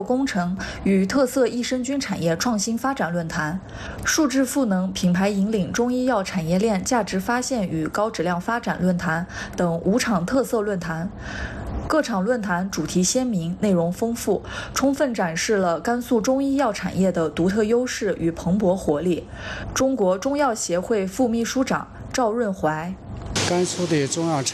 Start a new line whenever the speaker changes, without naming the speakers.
工程与特色益生菌产业创新发展论坛、数字赋能品牌引领中医药产业链价值发现与高质量发展论坛等5场特色论坛。各场论坛主题鲜明，内容丰富，充分展示了甘肃中医药产业的独特优势与蓬勃活力。中国中药协会副秘书长赵润怀：
甘肃的中药产